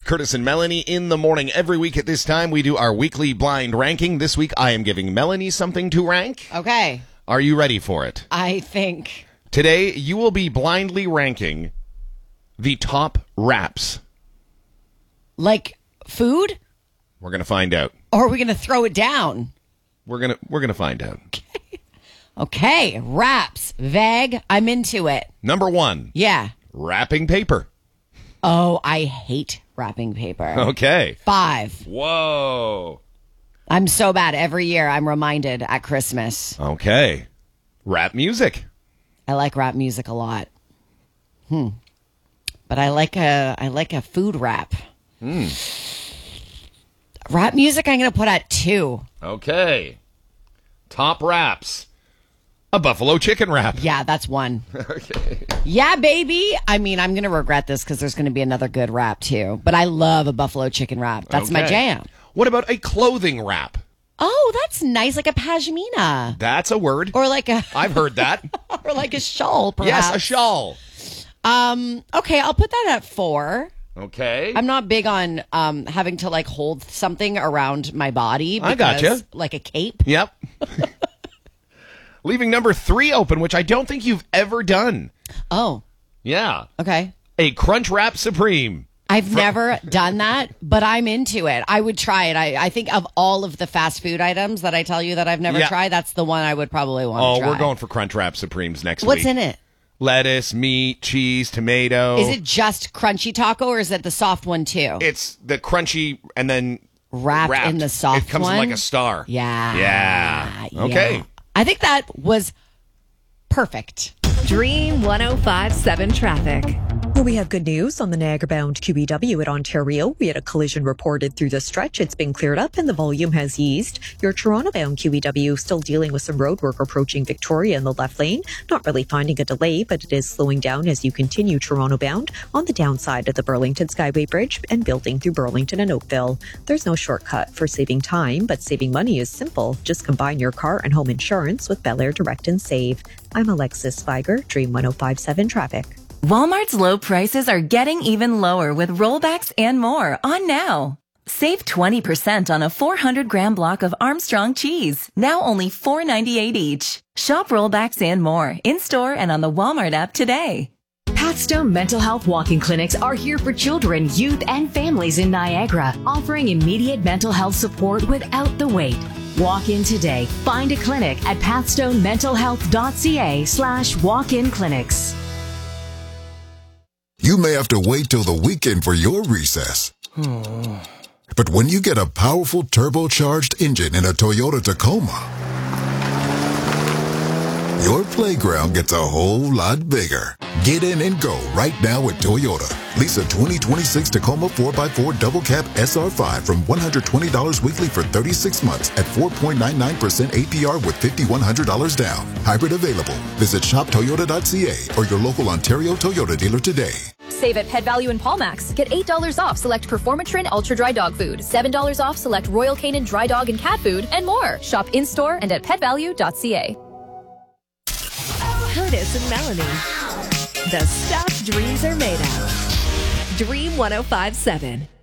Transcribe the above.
Curtis and Melanie in the morning. Every week at this time, we do our weekly blind ranking. This week, I am giving Melanie something to rank. Okay. Are you ready for it? I think. Today, you will be blindly ranking the top wraps. Like food? We're going to find out. Or are we going to throw it down? We're gonna find out. Okay. Wraps. Vague. I'm into it. Number 1. Yeah. Wrapping paper. Oh, I hate wrapping paper. Okay. 5. Whoa. I'm so bad. Every year I'm reminded at Christmas. Okay. Rap music. I like rap music a lot. But I like a food rap. Rap music I'm going to put at 2. Okay. Top wraps. A buffalo chicken wrap. Yeah, that's 1. Okay. Yeah, baby. I mean, I'm going to regret this because there's going to be another good wrap too. But I love a buffalo chicken wrap. That's my Okay. jam. What about a clothing wrap? Oh, that's nice. Like a pashmina. That's a word. Or like a I've heard that. or like a shawl, perhaps. Yes, a shawl. Okay, I'll put that at 4. Okay. I'm not big on having to like hold something around my body. I gotcha. Like a cape. Yep. Leaving number 3 open, which I don't think you've ever done. Oh, Yeah. okay. A Crunch Wrap Supreme. I've never done that, but I'm into it. I would try it. I think of all of the fast food items that I tell you that I've never Yeah. tried, that's the one I would probably want to try. Oh, we're going for Crunch Wrap Supremes next week. What's in it? Lettuce, meat, cheese, tomato. Is it just crunchy taco or is it the soft one too? It's the crunchy and then Wrapped in the soft It comes one? in like a star. Yeah. Yeah. Okay. Yeah. I think that was perfect. Dream 105.7 traffic. Well, we have good news on the Niagara-bound QEW at Ontario. We had a collision reported through the stretch. It's been cleared up and the volume has eased. Your Toronto-bound QEW still dealing with some road work approaching Victoria in the left lane. Not really finding a delay, but it is slowing down as you continue Toronto-bound on the downside of the Burlington Skyway Bridge and building through Burlington and Oakville. There's no shortcut for saving time, but saving money is simple. Just combine your car and home insurance with Bel Air Direct and Save. I'm Alexis Feiger, Dream 105.7 Traffic. Walmart's low prices are getting even lower with rollbacks and more on now. Save 20% on a 400-gram block of Armstrong cheese, now only $4.98 each. Shop rollbacks and more in-store and on the Walmart app today. Pathstone Mental Health Walk-in Clinics are here for children, youth, and families in Niagara, offering immediate mental health support without the wait. Walk in today. Find a clinic at pathstonementalhealth.ca/walk-in clinics. You may have to wait till the weekend for your recess. But when you get a powerful turbocharged engine in a Toyota Tacoma, your playground gets a whole lot bigger. Get in and go right now at Toyota. Lease a 2026 Tacoma 4x4 Double Cab SR5 from $120 weekly for 36 months at 4.99% APR with $5,100 down. Hybrid available. Visit shoptoyota.ca or your local Ontario Toyota dealer today. Save at Pet Value and Paulmax. Get $8 off select Performatrin Ultra Dry Dog Food, $7 off select Royal Canin Dry Dog and Cat Food, and more. Shop in-store and at petvalue.ca. Curtis and Melanie. The stuff dreams are made of. Dream 105.7.